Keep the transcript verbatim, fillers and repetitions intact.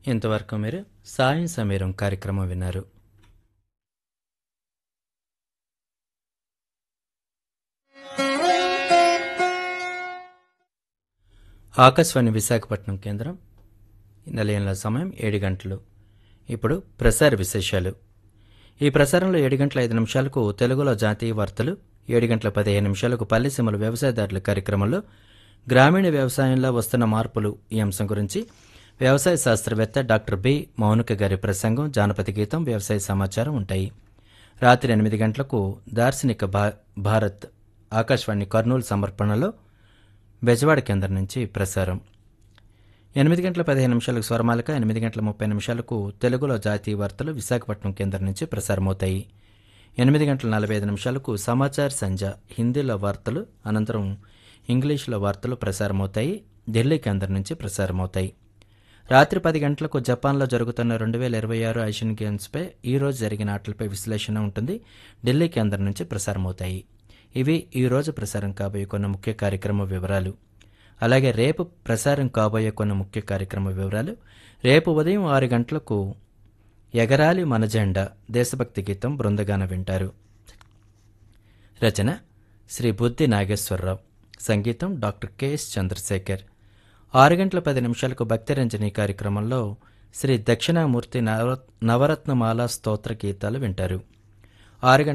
ఇంతవరకు మీరు సాయం సమీరం కార్యక్రమం విన్నారు. ఆకాశవాణి విశాఖపట్నం కేంద్రం నిలయంలో సమయం ఏడు గంటలు. ఇప్పుడు ప్రసార విశేషాలు. ఈ ప్రసారంలో ఏడు గంటల ఐదు నిమిషాలకు తెలుగులో జాతీయ వార్తలు, ఏడు గంటల పదిహేను నిమిషాలకు పల్లెసీమల వ్యవసాయదారుల కార్యక్రమంలో గ్రామీణ వ్యవసాయంలో వస్తున్న మార్పులు ఈ అంశం గురించి వ్యవసాయ శాస్త్రవేత్త డాక్టర్ బి మౌనిక గారి ప్రసంగం, జానపద గీతం, వ్యవసాయ సమాచారం ఉంటాయి. రాత్రి ఎనిమిది గంటలకు దార్శనిక భా భారత్ ఆకాశవాణి కర్నూలు సమర్పణలో బెజవాడ కేంద్రం నుంచి ప్రసారం. ఎనిమిది గంటల పదిహేను నిమిషాలకు స్వరమాలిక, ఎనిమిది గంటల ముప్పై నిమిషాలకు తెలుగులో జాతీయ వార్తలు విశాఖపట్నం కేంద్రం నుంచి ప్రసారమవుతాయి. ఎనిమిది గంటల నలభై ఐదు నిమిషాలకు సమాచార్ సంధ్య హిందీలో వార్తలు, అనంతరం ఇంగ్లీష్లో వార్తలు ప్రసారమవుతాయి. ఢిల్లీ కేంద్రం నుంచి ప్రసారమవుతాయి. రాత్రి పది గంటలకు జపాన్లో జరుగుతున్న రెండు వేల ఇరవై ఆరు ఏషియన్ గేమ్స్పై ఈరోజు జరిగిన ఆటలపై విశ్లేషణ ఉంటుంది. ఢిల్లీ కేంద్రం నుంచి ప్రసారమవుతాయి. ఇవి ఈరోజు ప్రసారం కాబోయే కొన్ని ముఖ్య కార్యక్రమ వివరాలు. అలాగే రేపు ప్రసారం కాబోయే కొన్ని ముఖ్య కార్యక్రమ వివరాలు. రేపు ఉదయం ఆరు గంటలకు ఎగరాలి మన జెండా దేశభక్తి గీతం బృందగాన వింటారు. రచన శ్రీ బుద్ధి నాగేశ్వరరావు, సంగీతం డాక్టర్ కెఎస్ చంద్రశేఖర్. ఆరు గంటల పది నిమిషాలకు భక్తిరంజని కార్యక్రమంలో శ్రీ దక్షిణామూర్తి నవ నవరత్నమాల స్తోత్ర గీతాలు వింటారు. ఆరు గంటల